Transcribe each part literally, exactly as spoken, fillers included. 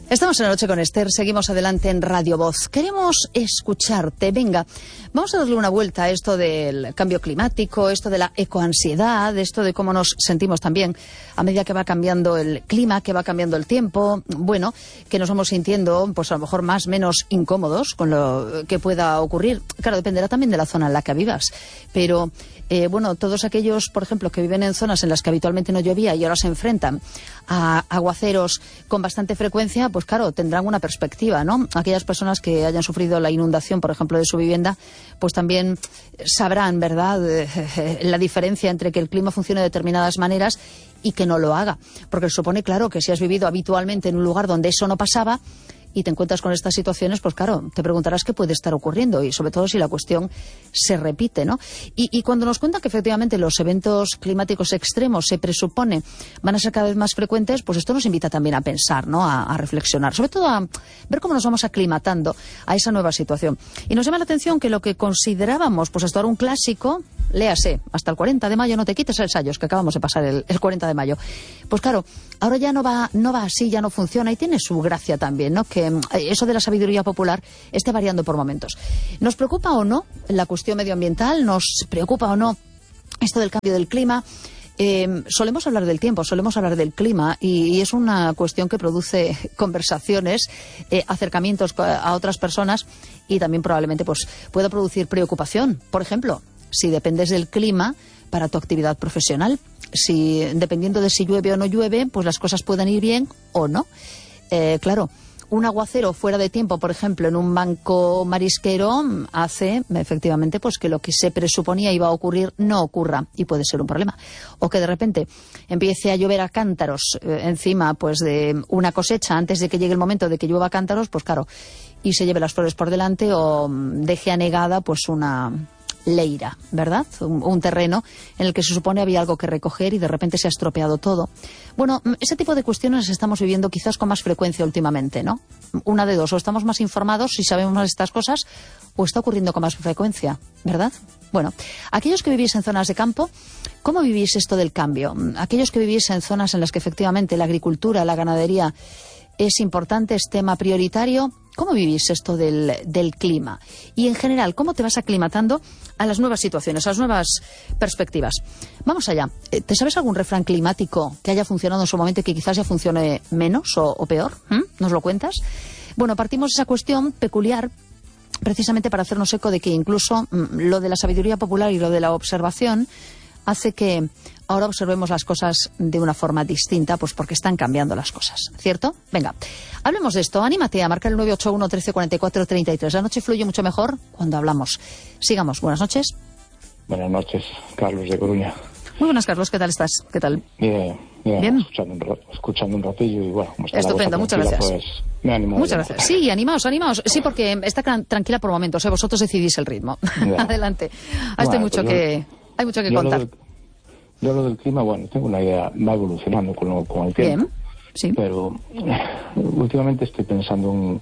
Estamos en la noche con Esther, seguimos adelante en Radio Voz. Queremos escucharte. Venga, vamos a darle una vuelta a esto del cambio climático, esto de la ecoansiedad, esto de cómo nos sentimos también a medida que va cambiando el clima, que va cambiando el tiempo. Bueno, que nos vamos sintiendo, pues a lo mejor más menos incómodos con lo que pueda ocurrir. Claro, dependerá también de la zona en la que vivas. Pero, eh, bueno, todos aquellos, por ejemplo, que viven en zonas en las que habitualmente no llovía y ahora se enfrentan a aguaceros con bastante frecuencia, pues claro, tendrán una perspectiva, ¿no? Aquellas personas que hayan sufrido la inundación, por ejemplo, de su vivienda, pues también sabrán, ¿verdad?, eh, la diferencia entre que el clima funcione de determinadas maneras y que no lo haga. Porque supone, claro, que si has vivido habitualmente en un lugar donde eso no pasaba y te encuentras con estas situaciones, pues claro, te preguntarás qué puede estar ocurriendo y sobre todo si la cuestión se repite, ¿no? Y, y cuando nos cuentan que efectivamente los eventos climáticos extremos se presupone van a ser cada vez más frecuentes, pues esto nos invita también a pensar, ¿no? A, a reflexionar, sobre todo a ver cómo nos vamos aclimatando a esa nueva situación. Y nos llama la atención que lo que considerábamos, pues hasta ahora un clásico, léase, hasta el cuarenta de mayo no te quites el sayos, que acabamos de pasar el, el cuarenta de mayo. Pues claro, ahora ya no va, no va así, ya no funciona y tiene su gracia también, ¿no? Que eso de la sabiduría popular esté variando por momentos. ¿Nos preocupa o no la cuestión medioambiental? ¿Nos preocupa o no esto del cambio del clima? Eh, solemos hablar del tiempo, solemos hablar del clima y, y es una cuestión que produce conversaciones, eh, acercamientos a otras personas y también probablemente pues pueda producir preocupación. Por ejemplo, si dependes del clima para tu actividad profesional, si dependiendo de si llueve o no llueve, pues las cosas pueden ir bien o no. Eh, claro, un aguacero fuera de tiempo, por ejemplo, en un banco marisquero, hace efectivamente pues que lo que se presuponía iba a ocurrir no ocurra y puede ser un problema. O que de repente empiece a llover a cántaros eh, encima pues de una cosecha antes de que llegue el momento de que llueva a cántaros, pues claro, y se lleve las flores por delante o deje anegada pues una leira, ¿verdad? Un, un terreno en el que se supone había algo que recoger y de repente se ha estropeado todo. Bueno, ese tipo de cuestiones estamos viviendo quizás con más frecuencia últimamente, ¿no? Una de dos, o estamos más informados si sabemos más de estas cosas, o está ocurriendo con más frecuencia, ¿verdad? Bueno, aquellos que vivís en zonas de campo, ¿cómo vivís esto del cambio? Aquellos que vivís en zonas en las que efectivamente la agricultura, la ganadería es importante, es tema prioritario, ¿cómo vivís esto del, del clima? Y en general, ¿cómo te vas aclimatando a las nuevas situaciones, a las nuevas perspectivas? Vamos allá. ¿Te sabes algún refrán climático que haya funcionado en su momento y que quizás ya funcione menos o, o peor? ¿Mm? ¿Nos lo cuentas? Bueno, partimos de esa cuestión peculiar precisamente para hacernos eco de que incluso mm, lo de la sabiduría popular y lo de la observación hace que ahora observemos las cosas de una forma distinta, pues porque están cambiando las cosas, ¿cierto? Venga, hablemos de esto. Anímate a marcar el nueve ocho uno, trece, cuarenta y cuatro, treinta y tres. La noche fluye mucho mejor cuando hablamos. Sigamos. Buenas noches. Buenas noches, Carlos de Coruña. Muy buenas, Carlos. ¿Qué tal estás? ¿Qué tal? Bien, bien. Bien. Escuchando un, escuchando un ratillo y bueno, como está estupendo, la cosa muchas gracias. Pues, me animo. Muchas gracias. Sí, animaos, animaos. Sí, porque está tranquila por momentos, ¿eh? Vosotros decidís el ritmo. Adelante. Ah, bueno, hay mucho pues que, yo, hay mucho que contar. Del, yo lo del clima, bueno, tengo una idea, va evolucionando con, lo, con el tiempo. Bien, sí. Pero eh, últimamente estoy pensando en,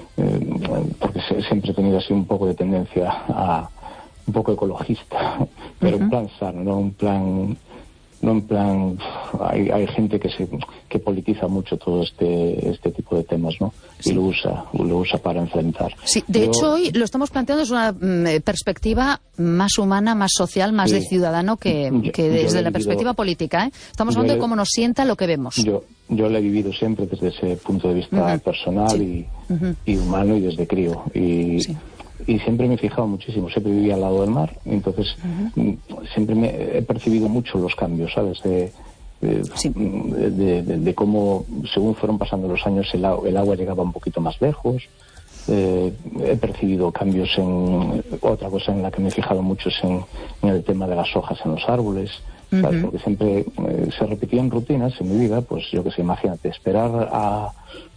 eh, porque siempre he tenido así un poco de tendencia a un poco ecologista, pero uh-huh. en plan sano, no un plan, no en plan, hay, hay gente que se que politiza mucho todo este este tipo de temas, ¿no? Sí. Y lo usa, lo usa para enfrentar. Sí, de Yo, hecho hoy lo estamos planteando desde una mm, perspectiva más humana, más social, más sí. de ciudadano que, yo, que desde la vivido, perspectiva política, ¿eh? Estamos hablando le, de cómo nos sienta lo que vemos. Yo yo lo he vivido siempre desde ese punto de vista uh-huh. personal sí. y, uh-huh. y humano y desde crío y sí. Y siempre me he fijado muchísimo, siempre vivía al lado del mar, entonces uh-huh. siempre me he percibido mucho los cambios, ¿sabes? De, de, sí. de, de, de, de cómo, según fueron pasando los años, el, el agua llegaba un poquito más lejos. Eh, he percibido cambios en... Otra cosa en la que me he fijado mucho es en, en el tema de las hojas en los árboles, uh-huh. ¿sabes? Porque siempre eh, se repetían rutinas en mi vida, pues yo que sé, imagínate, esperar a...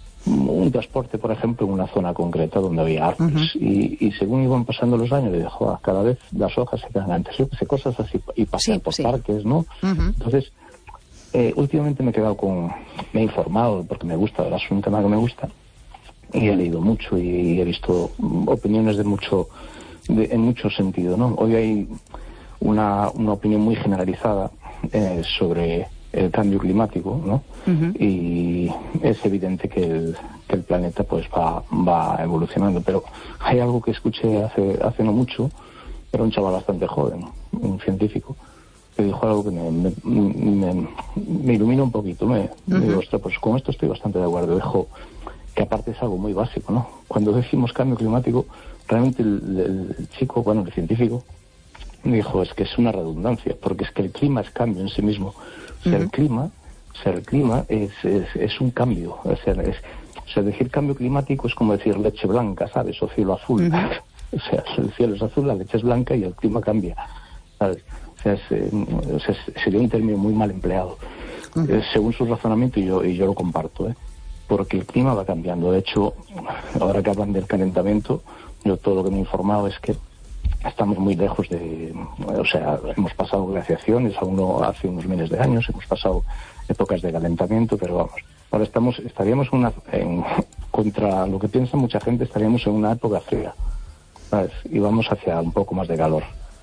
un transporte, por ejemplo, en una zona concreta donde había árboles. Uh-huh. y, y según iban pasando los años, le dijo, cada vez las hojas se quedan antes, yo que sé, cosas así, y pasear sí, por sí. parques, ¿no? Uh-huh. Entonces, eh, últimamente me he quedado con... me he informado, porque me gusta, es un tema que me gusta, y he leído mucho y he visto opiniones de mucho, de, en mucho sentido, ¿no? Hoy hay una, una opinión muy generalizada eh, sobre... el cambio climático, ¿no? Uh-huh. Y es evidente que el, que el planeta pues va, va evolucionando. Pero hay algo que escuché hace, hace no mucho, era un chaval bastante joven, un científico, que dijo algo que me, me, me, me ilumina un poquito. Me, uh-huh. me digo, ostras, pues con esto estoy bastante de acuerdo. Dijo que aparte es algo muy básico, ¿no? Cuando decimos cambio climático, realmente el, el chico, bueno, el científico, dijo, es que es una redundancia, porque es que el clima es cambio en sí mismo. O sea, uh-huh. el clima, o sea, el clima es, es, es un cambio. O sea, es, o sea, decir cambio climático es como decir leche blanca, ¿sabes? O cielo azul. Uh-huh. O sea, el cielo es azul, la leche es blanca y el clima cambia, ¿sabes? O sea, es, eh, o sea es, sería un término muy mal empleado. Uh-huh. Eh, según su razonamiento, y yo, y yo lo comparto, ¿eh? Porque el clima va cambiando. De hecho, ahora que hablan del calentamiento, yo todo lo que me he informado es que estamos muy lejos de, o sea, hemos pasado glaciaciones aún no hace unos miles de años, hemos pasado épocas de calentamiento, pero vamos, ahora estamos, estaríamos una, en, contra lo que piensa mucha gente, estaríamos en una época fría, ¿sabes? Y vamos hacia un poco más de calor.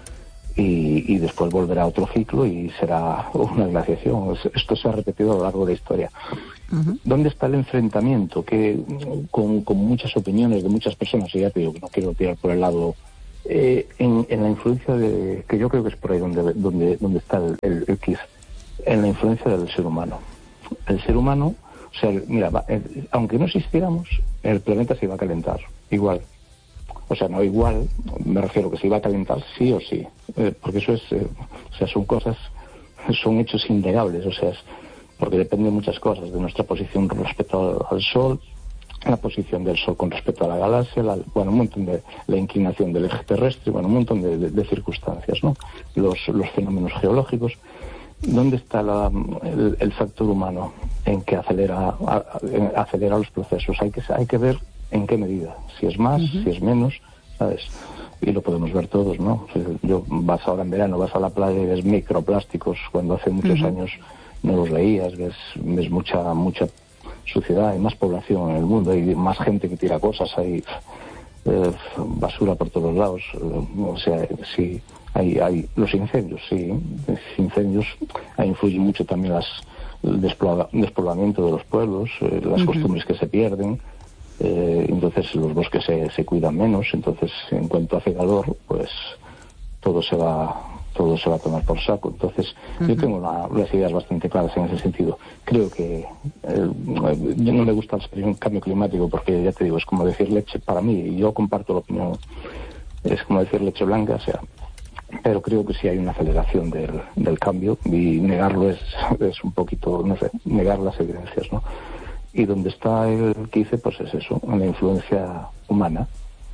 Y, y después volverá otro ciclo y será una glaciación. Esto se ha repetido a lo largo de la historia. Uh-huh. ¿Dónde está el enfrentamiento? Que con, con muchas opiniones de muchas personas, y ya te digo que no quiero tirar por el lado, eh, en, en la influencia de, que yo creo que es por ahí donde, donde, donde está el, el, el quiz, en la influencia del ser humano. El ser humano, o sea, mira, va, el, aunque no existiéramos, el planeta se iba a calentar, igual. O sea, no igual, me refiero que se iba a calentar sí o sí, eh, porque eso es, eh, o sea, son cosas, son hechos innegables, o sea, es, porque depende de muchas cosas, de nuestra posición respecto al, al Sol, la posición del Sol con respecto a la galaxia, la, bueno, un montón de, la inclinación del eje terrestre, bueno, un montón de, de, de circunstancias, ¿no? Los, los fenómenos geológicos. ¿Dónde está la, el, el factor humano en que acelera, a, a, acelera los procesos? Hay que, hay que ver en qué medida, si es más, uh-huh. si es menos, ¿sabes? Y lo podemos ver todos, ¿no? Yo vas ahora en verano, vas a la playa y ves microplásticos cuando hace muchos uh-huh. años no los veías, ves, ves mucha mucha suciedad, hay más población en el mundo, hay más gente que tira cosas, hay eh, basura por todos lados, o sea, sí, hay, hay los incendios, sí, los incendios influyen mucho también las, el despoblamiento de los pueblos, eh, las uh-huh. costumbres que se pierden. Eh, entonces los bosques se, se cuidan menos, entonces en cuanto hace calor pues todo se va todo se va a tomar por saco. Entonces uh-huh. yo tengo una, unas ideas bastante claras en ese sentido. Creo que eh, yo no me gusta el cambio climático porque ya te digo, es como decir leche para mí, y yo comparto la opinión, es como decir leche blanca, o sea, pero creo que sí hay una aceleración del, del cambio, y negarlo es, es un poquito, no sé, negar las evidencias, ¿no? Y donde está el quice, pues es eso, en la influencia humana.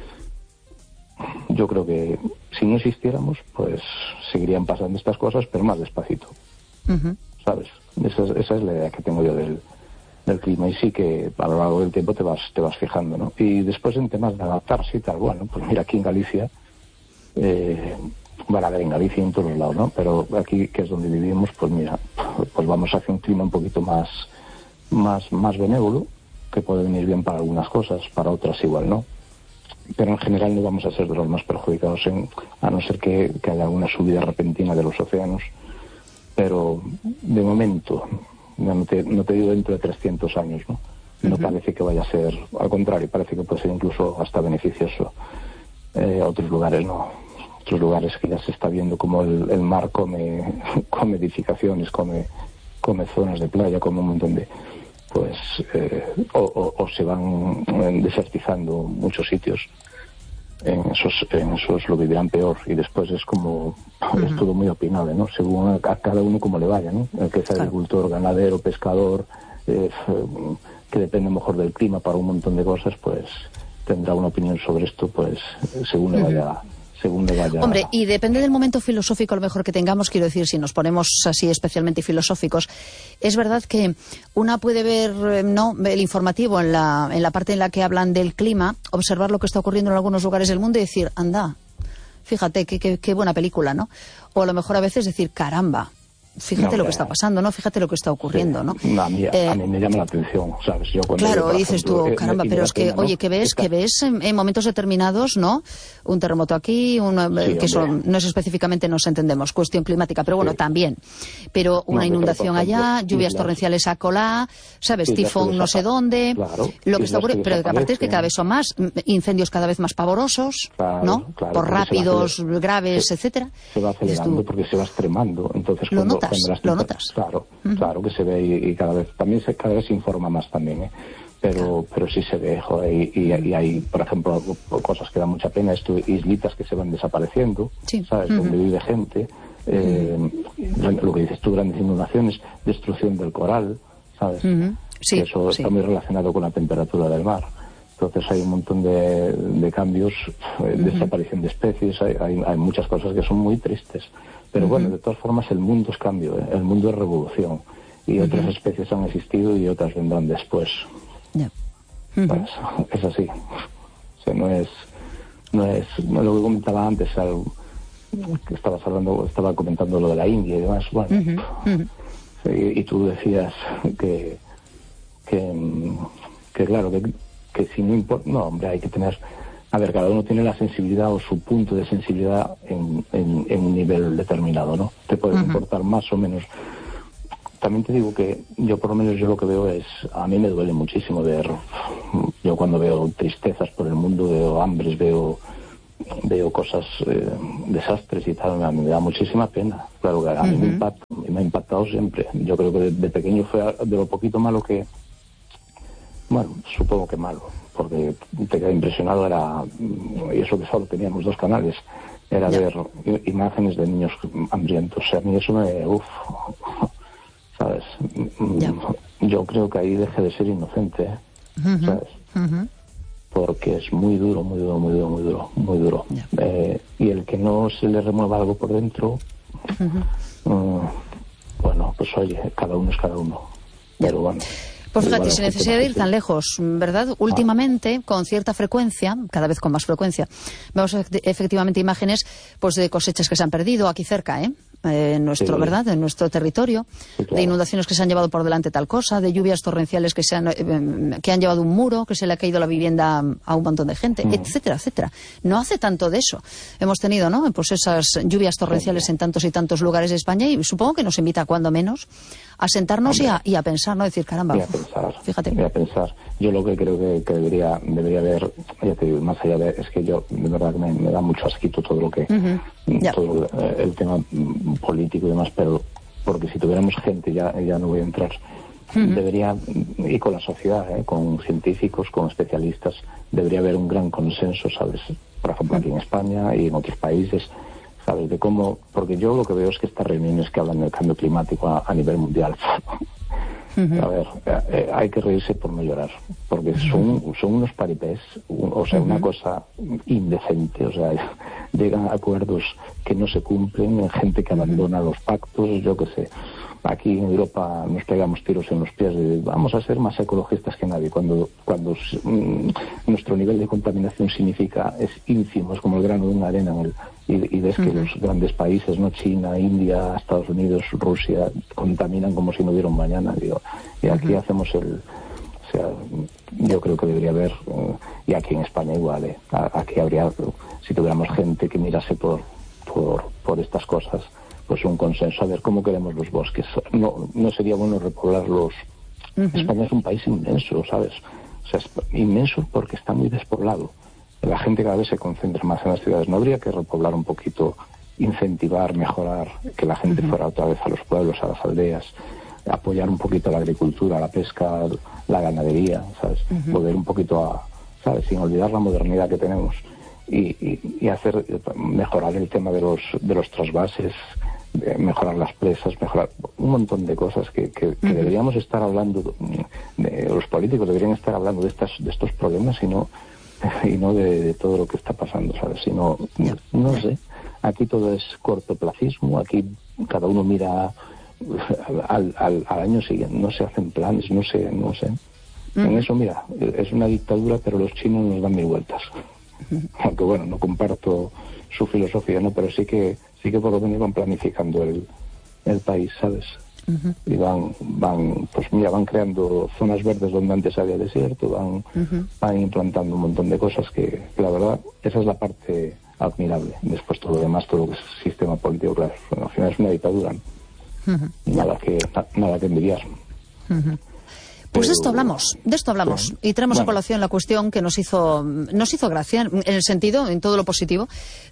Yo creo que si no existiéramos, pues seguirían pasando estas cosas, pero más despacito. Uh-huh. ¿Sabes? Esa es, esa es la idea que tengo yo del, del clima. Y sí que a lo largo del tiempo te vas te vas fijando, ¿no? Y después en temas de adaptarse y tal, bueno, pues mira, aquí en Galicia, eh, van a ver en Galicia y en todos los lados, ¿no? Pero aquí, que es donde vivimos, pues mira, pues vamos hacia un clima un poquito más... más más benévolo, que puede venir bien para algunas cosas, para otras igual no, pero en general no vamos a ser de los más perjudicados, en, a no ser que, que haya una subida repentina de los océanos, pero de momento, no te, no te digo dentro de trescientos años, no, no uh-huh. parece que vaya a ser, al contrario, parece que puede ser incluso hasta beneficioso. Eh, otros lugares no, otros lugares que ya se está viendo como el, el mar come, come edificaciones, come, come zonas de playa, come un montón de pues eh, o, o, o se van eh, desertizando muchos sitios. En esos, en esos lo vivirán peor, y después es como uh-huh. es todo muy opinable, ¿no? Según a, a cada uno como le vaya, ¿no? El que es agricultor, ganadero, pescador, eh, que depende mejor del clima para un montón de cosas, pues tendrá una opinión sobre esto, pues según le vaya. Uh-huh. Según le vaya... Hombre, y depende del momento filosófico a lo mejor que tengamos, quiero decir, si nos ponemos así especialmente filosóficos, es verdad que una puede ver, no, el informativo en la, en la parte en la que hablan del clima, observar lo que está ocurriendo en algunos lugares del mundo y decir, anda, fíjate, qué, qué, qué buena película, ¿no? O a lo mejor a veces decir, caramba, fíjate no, lo que está pasando, ¿no? Fíjate lo que está ocurriendo, ¿no? no a, mí, eh, a mí me llama la atención, ¿sabes? Yo cuando claro, veo, dices ejemplo, tú, eh, caramba, y pero me es que, pena, ¿no? oye, que ves, Esta... que ves en, en momentos determinados, ¿no? Un terremoto aquí, una, sí, que son, no es específicamente, nos entendemos, cuestión climática, pero bueno, sí. también. Pero una no, inundación pero, ejemplo, allá, lluvias islas, torrenciales a Colá, ¿sabes? Tifón no sé dónde, claro, lo que está ocurriendo, pero aparte es que cada vez son más, incendios cada vez más pavorosos, claro, ¿no? Claro, por rápidos, aceler... graves, se, etcétera. Se va acelerando porque se va extremando. Entonces, lo cuando, notas, cuando las lo notas. Claro, uh-huh. claro que se ve y, y cada vez, también se, cada vez se informa más también, ¿eh? Pero, claro. pero sí se ve, joder, y, y, y hay, por ejemplo, cosas que dan mucha pena, esto, islitas que se van desapareciendo, sí. ¿sabes? Uh-huh. Donde vive gente, eh, uh-huh. lo que dices tú, grandes inundaciones, destrucción del coral, ¿sabes? Uh-huh. Sí, que eso sí. está muy relacionado con la temperatura del mar. Entonces hay un montón de, de cambios, eh, uh-huh. desaparición de especies, hay, hay, hay muchas cosas que son muy tristes. Pero uh-huh. bueno, de todas formas el mundo es cambio, ¿eh? El mundo es revolución. Y uh-huh. otras especies han existido y otras vendrán después. Yeah. Uh-huh. Pues, es así. O sea, no es, no es, no lo que comentaba antes, algo, que estabas hablando, estaba comentando lo de la India y demás. Bueno, uh-huh. Uh-huh. Y, y tú decías que, que, que claro, que, que si no importa, no, hombre, hay que tener, a ver, cada uno tiene la sensibilidad o su punto de sensibilidad en, en, en un nivel determinado, ¿no? Te puede uh-huh. importar más o menos. También te digo que yo por lo menos yo lo que veo es, a mí me duele muchísimo ver, yo cuando veo tristezas por el mundo, veo hambres, veo veo cosas, eh, desastres y tal, a mí me da muchísima pena. Claro que a mí uh-huh. me impacta, me ha impactado siempre. Yo creo que de, de pequeño fue de lo poquito malo que, bueno, supongo que malo, porque te queda impresionado, era, y eso que solo teníamos dos canales, era yeah. ver imágenes de niños hambrientos. O sea, a mí eso me, uff, ¿sabes? Yeah. Yo creo que ahí deje de ser inocente, ¿eh? Uh-huh. ¿Sabes? Uh-huh. Porque es muy duro, muy duro, muy duro, muy duro, muy duro. Yeah. Eh, y el que no se le remueva algo por dentro, uh-huh. um, bueno, pues oye, cada uno es cada uno. Yeah. Pero bueno. Pues fíjate, sin necesidad de ir tan lejos, ¿verdad? Últimamente, ah. con cierta frecuencia, cada vez con más frecuencia, vemos efectivamente imágenes pues de cosechas que se han perdido aquí cerca, ¿eh? Eh, en nuestro, sí. ¿verdad? En nuestro territorio, sí, claro. de inundaciones que se han llevado por delante tal cosa, de lluvias torrenciales que se han, eh, que han llevado un muro, que se le ha caído la vivienda a un montón de gente, uh-huh. etcétera, etcétera. No hace tanto de eso. Hemos tenido, ¿no? Pues esas lluvias torrenciales uh-huh. en tantos y tantos lugares de España y supongo que nos invita, cuando menos, a sentarnos y a, y a pensar, ¿no? Decir, caramba, y a pensar, fíjate. Y a pensar. Yo lo que creo que, que debería, debería haber, ya te digo, más allá de, es que yo, de verdad, que me, me da mucho asquito todo lo que, uh-huh. todo lo, eh, el tema político y demás, pero porque si tuviéramos gente, ya, ya no voy a entrar, uh-huh. debería, y con la sociedad, ¿eh? Con científicos, con especialistas, debería haber un gran consenso, ¿sabes? Por ejemplo, aquí en España y en otros países, ¿sabes? De cómo, porque yo lo que veo es que estas reuniones que hablan del cambio climático a, a nivel mundial, uh-huh. a ver, eh, hay que reírse por no llorar, porque son, son unos paripés, un, o sea, uh-huh. una cosa indecente, o sea, llegan a acuerdos que no se cumplen, gente que abandona uh-huh. los pactos, yo qué sé. Aquí en Europa nos pegamos tiros en los pies de vamos a ser más ecologistas que nadie, cuando cuando mmm, nuestro nivel de contaminación significa, es ínfimo, es como el grano de una arena en el, y, y ves uh-huh. que los grandes países, no China, India, Estados Unidos, Rusia, contaminan como si no hubiera un mañana, digo, y aquí uh-huh. hacemos el, o sea, yo creo que debería haber, uh, y aquí en España igual, eh, aquí habría, si tuviéramos gente que mirase por por por estas cosas, pues un consenso, a ver cómo queremos los bosques. No no sería bueno repoblarlos. Uh-huh. España es un país inmenso, ¿sabes? O sea, es inmenso porque está muy despoblado. La gente cada vez se concentra más en las ciudades. ¿No habría que repoblar un poquito, incentivar, mejorar, que la gente uh-huh. fuera otra vez a los pueblos, a las aldeas, apoyar un poquito la agricultura, la pesca, la ganadería, ¿sabes? Uh-huh. Volver un poquito a, ¿sabes? Sin olvidar la modernidad que tenemos y, y, y hacer, mejorar el tema de los, de los trasvases, de mejorar las presas, mejorar un montón de cosas que, que, que uh-huh. deberíamos estar hablando, de, los políticos deberían estar hablando de estas de estos problemas y no y no de, de todo lo que está pasando, ¿sabes? Sino, no, no sé, aquí todo es cortoplacismo, aquí cada uno mira al, al, al año siguiente, no se hacen planes, no sé, no sé. Uh-huh. En eso, mira, es una dictadura, pero los chinos nos dan mil vueltas. Uh-huh. Aunque bueno, no comparto su filosofía, ¿no? Pero sí que sí que por lo menos van planificando el, el país, ¿sabes? Uh-huh. Y van, van, pues mira, van creando zonas verdes donde antes había desierto, van, uh-huh. van implantando un montón de cosas que, que la verdad, esa es la parte admirable. Después todo lo demás, todo lo que es sistema político, claro, bueno, al final es una dictadura, ¿no? Uh-huh. Nada que, na, nada que envidiar. Uh-huh. Pues de esto hablamos, de esto hablamos. Sí. Y traemos bueno. a colación la cuestión que nos hizo nos hizo gracia, en el sentido, en todo lo positivo,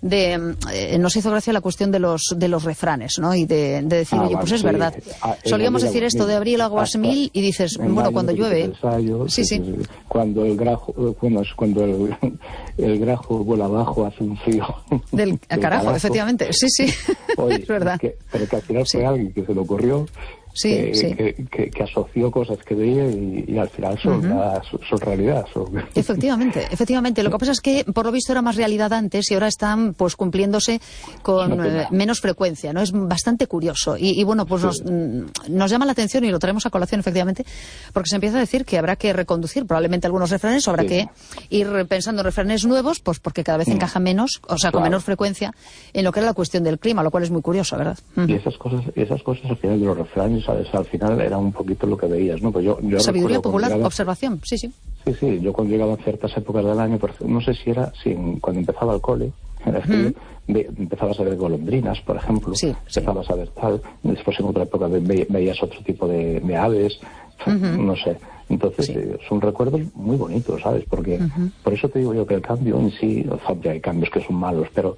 de eh, nos hizo gracia la cuestión de los de los refranes, ¿no? Y de, de decir, ah, oye, pues bueno, es sí. verdad. Ah, Solíamos decir esto de abril aguas mil y dices, bueno, cuando llueve... Ensayo, sí, sí, sí. Cuando el grajo, bueno, cuando el, el grajo vuela abajo hace un frío. Del, del carajo, carajo, efectivamente, sí, sí, oye, es verdad. Que, pero que al final sí. fue alguien que se le ocurrió. Sí, que, sí. Que, que, que asoció cosas que veía y, y al final son, uh-huh. la, son realidad. Son... Efectivamente, efectivamente. Lo que pasa es que por lo visto era más realidad antes y ahora están pues cumpliéndose con eh, menos frecuencia, ¿no? Es bastante curioso. Y, y bueno, pues sí. nos, nos llama la atención y lo traemos a colación, efectivamente, porque se empieza a decir que habrá que reconducir probablemente algunos refranes, o habrá sí. que ir pensando en refranes nuevos, pues porque cada vez mm. encaja menos, o sea, con claro. menor frecuencia en lo que era la cuestión del clima, lo cual es muy curioso, ¿verdad? Uh-huh. Y esas cosas, esas cosas al final de los refranes, ¿sabes? Al final era un poquito lo que veías, ¿no? Pues yo, yo Sabiduría popular, llegaba, observación, sí, sí. Sí, sí, yo cuando llegaba a ciertas épocas del año, no sé si era, si cuando empezaba el cole, era uh-huh. ve, empezabas a ver golondrinas, por ejemplo, sí, empezabas sí. a ver tal, después en otra época ve, veías otro tipo de, de aves, uh-huh. no sé. Entonces, sí. eh, son recuerdos muy bonitos, ¿sabes? Porque, uh-huh. por eso te digo yo que el cambio en sí, o sea, ya hay cambios que son malos, pero...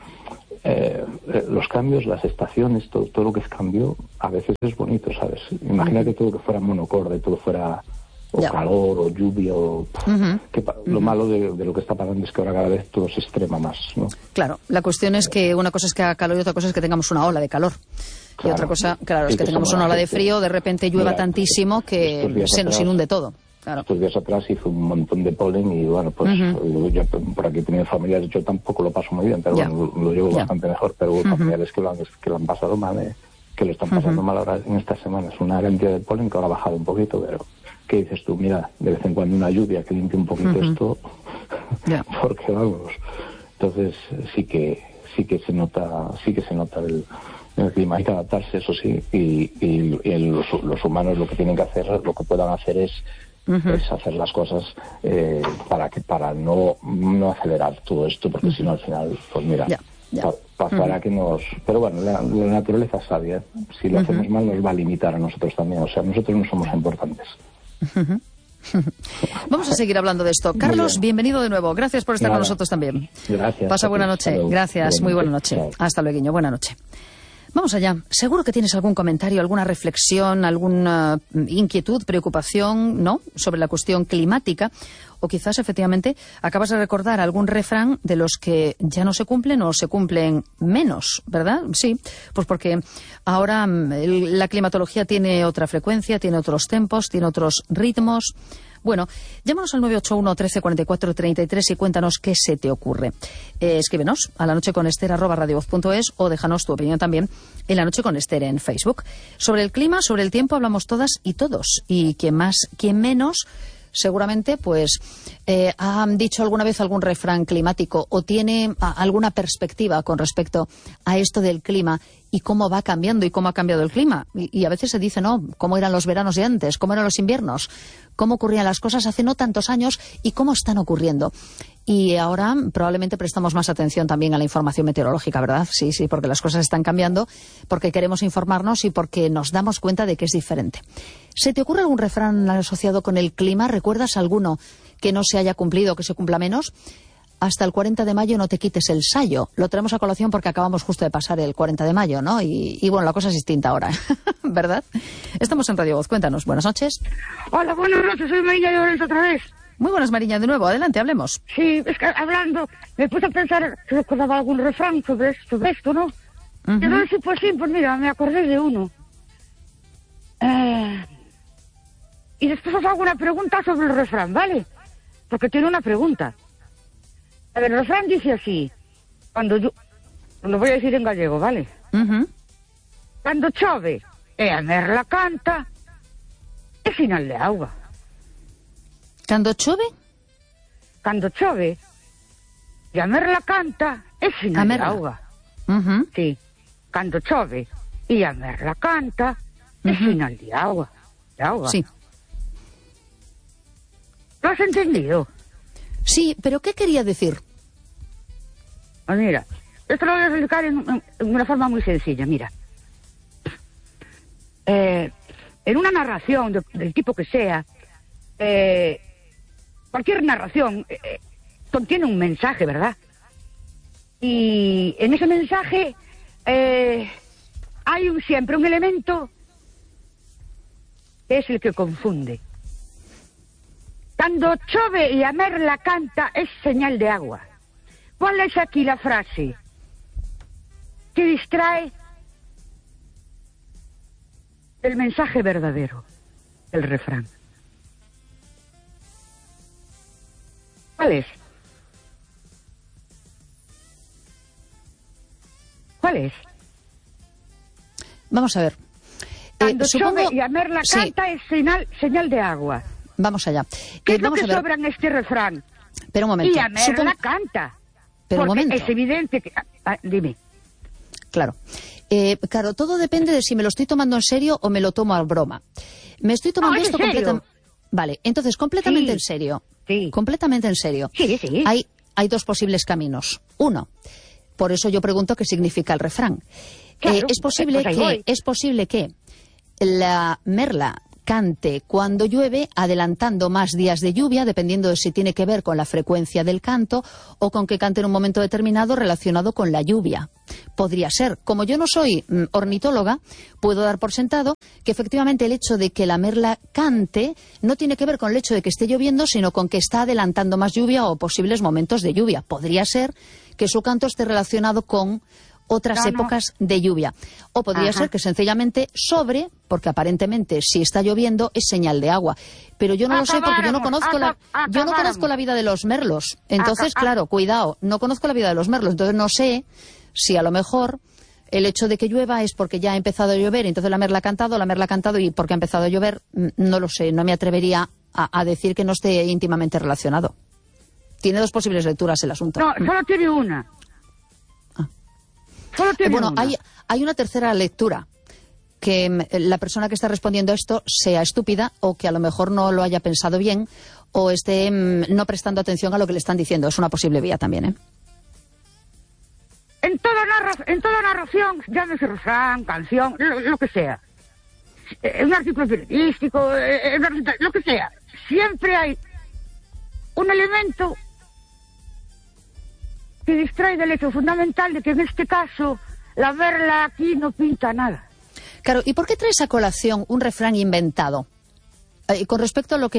Eh, eh, los cambios, las estaciones, todo, todo lo que es cambio, a veces es bonito, ¿sabes? Imagínate uh-huh. todo que fuera monocorde, todo fuera o yeah. calor o lluvia o... Uh-huh. que pa- uh-huh. Lo malo de, de lo que está pasando es que ahora cada vez todo se extrema más, ¿no? Claro, la cuestión es que una cosa es que haga calor y otra cosa es que tengamos una ola de calor. Claro. Y otra cosa, claro, es que, que tengamos una ola de frío, de repente llueva Mira, tantísimo que se nos inunde todo. Claro. Estos días atrás hizo un montón de polen y bueno, pues uh-huh. yo por aquí tenía familiares, yo tampoco lo paso muy bien, pero yeah. bueno, lo, lo llevo yeah. bastante mejor, pero hubo uh-huh. familiares que lo, han, que lo han pasado mal, eh, que lo están pasando uh-huh. mal ahora en estas semanas. Una cantidad de polen que ahora ha bajado un poquito, pero ¿qué dices tú? Mira, de vez en cuando una lluvia que limpie un poquito uh-huh. esto, yeah. porque vamos, entonces sí que sí que se nota, sí que se nota el... el clima, hay que adaptarse, eso sí, y, y, y los, los humanos lo que tienen que hacer, lo que puedan hacer es Uh-huh. es hacer las cosas eh, para que para no no acelerar todo esto, porque uh-huh. si no al final, pues mira, yeah, yeah. pa- pasará uh-huh. que nos... Pero bueno, la, la naturaleza es sabia, si lo uh-huh. hacemos mal nos va a limitar a nosotros también, o sea, nosotros no somos importantes. Uh-huh. Vamos a seguir hablando de esto. Carlos, bien. bienvenido de nuevo, gracias por estar Nada. con nosotros también. Gracias. Pasa buena noche, gracias, buena muy buena noche. noche. Chao. Hasta luego, buena noche. Vamos allá. Seguro que tienes algún comentario, alguna reflexión, alguna inquietud, preocupación, ¿no?, sobre la cuestión climática. O quizás, efectivamente, acabas de recordar algún refrán de los que ya no se cumplen o se cumplen menos, ¿verdad? Sí, pues porque ahora el, la climatología tiene otra frecuencia, tiene otros tempos, tiene otros ritmos. Bueno, llámanos al nueve ocho uno, trece, cuarenta y cuatro, treinta y tres y cuéntanos qué se te ocurre. Eh, escríbenos a lanocheconester arroba radiovoz punto es o déjanos tu opinión también en La Noche con Ester en Facebook. Sobre el clima, sobre el tiempo hablamos todas y todos. Y quien más, quien menos... seguramente pues eh, ha dicho alguna vez algún refrán climático o tiene a, alguna perspectiva con respecto a esto del clima y cómo va cambiando y cómo ha cambiado el clima. Y, y a veces se dice, no, cómo eran los veranos de antes, cómo eran los inviernos, cómo ocurrían las cosas hace no tantos años y cómo están ocurriendo. Y ahora probablemente prestamos más atención también a la información meteorológica, ¿verdad? Sí, sí, porque las cosas están cambiando, porque queremos informarnos y porque nos damos cuenta de que es diferente. ¿Se te ocurre algún refrán asociado con el clima? ¿Recuerdas alguno que no se haya cumplido, que se cumpla menos? Hasta el cuarenta de mayo no te quites el sayo. Lo traemos a colación porque acabamos justo de pasar el cuarenta de mayo, ¿no? Y, y bueno, la cosa es distinta ahora, ¿verdad? Estamos en Radio Voz. Cuéntanos. Buenas noches. Hola, buenas noches. Soy Mariña de Orense otra vez. Muy buenas, Mariña, de nuevo. Adelante, hablemos. Sí, es que hablando, me puse a pensar si recordaba algún refrán sobre, sobre esto, ¿no? Uh-huh. Yo no sé, pues sí, pues mira, me acordé de uno. Eh... Y después os hago una pregunta sobre el refrán, ¿vale? Porque tiene una pregunta. A ver, el refrán dice así. Cuando yo... Lo voy a decir en gallego, ¿vale? Uh-huh. Cuando chove e a merla canta, é final de auga. Cando chove? Cando chove e a merla canta, é final de auga. Uh-huh. Sí. Cando chove y la merla canta, es uh-huh. señal de agua. De agua. Sí. ¿Lo has entendido? Sí, pero ¿qué quería decir? Pues mira, esto lo voy a explicar en, en, en una forma muy sencilla, mira. Eh, en una narración de, del tipo que sea, eh, cualquier narración eh, contiene un mensaje, ¿verdad? Y en ese mensaje eh, hay un, siempre un elemento que es el que confunde. Cuando chove y a merla canta es señal de agua. ¿Cuál es aquí la frase que distrae el mensaje verdadero, el refrán? ¿Cuál es? ¿Cuál es? Vamos a ver. Cuando eh, supongo... chove y a merla sí. canta es señal, señal de agua. Vamos allá. ¿Qué Eh, es lo vamos que a ver. sobra en este refrán? Pero un momento. Y a merla Supongo... canta. Pero un porque momento. es evidente que... Ah, dime. Claro. Eh, claro, todo depende de si me lo estoy tomando en serio o me lo tomo a broma. Me estoy tomando No, ¿en esto serio? completamente... Vale, entonces, completamente Sí. en serio. Sí. Completamente en serio. Sí, sí. Hay, hay dos posibles caminos. Uno, por eso yo pregunto qué significa el refrán. Claro, Eh, es posible pues ahí que, voy. es posible que la merla cante cuando llueve, adelantando más días de lluvia, dependiendo de si tiene que ver con la frecuencia del canto o con que cante en un momento determinado relacionado con la lluvia. Podría ser. Como yo no soy mm, ornitóloga, puedo dar por sentado que efectivamente el hecho de que la merla cante no tiene que ver con el hecho de que esté lloviendo, sino con que está adelantando más lluvia o posibles momentos de lluvia. Podría ser que su canto esté relacionado con otras No, no. épocas de lluvia. O podría Ajá. ser que sencillamente sobre, porque aparentemente si está lloviendo es señal de agua. Pero yo no lo sé porque yo no Acabáramos, conozco la, aca- yo no conozco acabáramos. la vida de los merlos. Entonces, Aca- claro, cuidado, no conozco la vida de los merlos. Entonces no sé si a lo mejor el hecho de que llueva es porque ya ha empezado a llover, entonces la merla ha cantado, la merla ha cantado y porque ha empezado a llover, mm, no lo sé, no me atrevería a, a decir que no esté íntimamente relacionado. Tiene dos posibles lecturas el asunto. No, solo tiene una. Ah. Solo Eh, tiene bueno, una. hay, hay una tercera lectura, que mm, la persona que está respondiendo a esto sea estúpida o que a lo mejor no lo haya pensado bien o esté mm, no prestando atención a lo que le están diciendo. Es una posible vía también, ¿eh? En toda, narra- en toda narración, llámese refrán, canción, lo, lo que sea, eh, un artículo periodístico, eh, una receta- lo que sea, siempre hay un elemento que distrae del hecho fundamental de que en este caso la merla aquí no pinta nada. Claro, ¿y por qué traes a colación un refrán inventado? Eh, con respecto a lo que